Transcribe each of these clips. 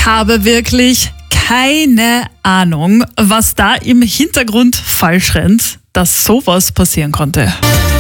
habe wirklich keine Ahnung, was da im Hintergrund falsch rennt, dass sowas passieren konnte.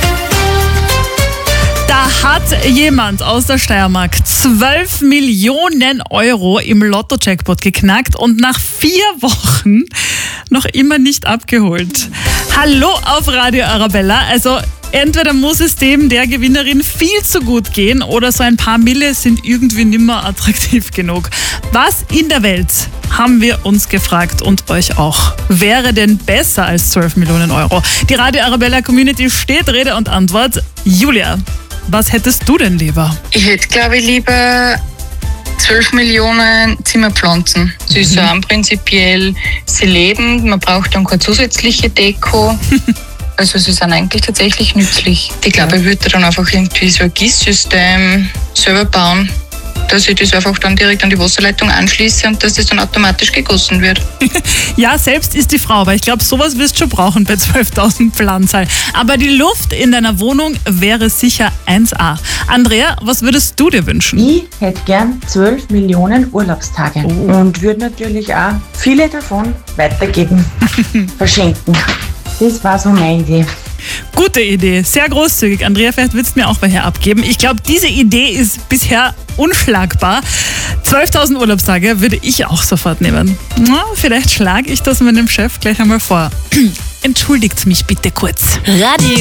Da hat jemand aus der Steiermark 12 Millionen Euro im Lotto-Jackpot geknackt und nach 4 Wochen noch immer nicht abgeholt. Hallo auf Radio Arabella. Also entweder muss es dem der Gewinnerin viel zu gut gehen oder so ein paar Mille sind irgendwie nimmer attraktiv genug. Was in der Welt, haben wir uns gefragt und euch auch, wäre denn besser als 12 Millionen Euro? Die Radio Arabella Community steht Rede und Antwort. Julia, was hättest du denn lieber? Ich hätte, glaube ich, lieber 12 Millionen Zimmerpflanzen. Sie sind prinzipiell, sie leben, man braucht dann keine zusätzliche Deko. Also sie sind eigentlich tatsächlich nützlich. Ich glaube, ich würde dann einfach irgendwie so ein Gießsystem selber bauen, dass ich das einfach dann direkt an die Wasserleitung anschließe und dass das dann automatisch gegossen wird. Ja, selbst ist die Frau, aber ich glaube, sowas wirst du schon brauchen bei 12.000 Pflanzen. Aber die Luft in deiner Wohnung wäre sicher 1A. Andrea, was würdest du dir wünschen? Ich hätte gern 12 Millionen Urlaubstage und würde natürlich auch viele davon weitergeben, verschenken. Das war so meine Idee. Gute Idee, sehr großzügig. Andrea, vielleicht willst du mir auch welche abgeben. Ich glaube, diese Idee ist bisher unschlagbar. 12.000 Urlaubstage würde ich auch sofort nehmen. Na, vielleicht schlage ich das meinem Chef gleich einmal vor. Entschuldigt mich bitte kurz. Radio